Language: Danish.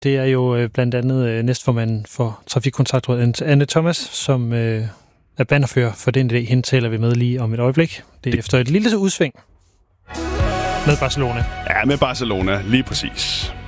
Det er jo blandt andet næstformanden for Trafikkontaktrådet, Anne Thomas, som er bannerfører for den idé. Hende taler vi med lige om et øjeblik. Det er efter et lille udsving med Barcelona. Ja, med Barcelona, lige præcis.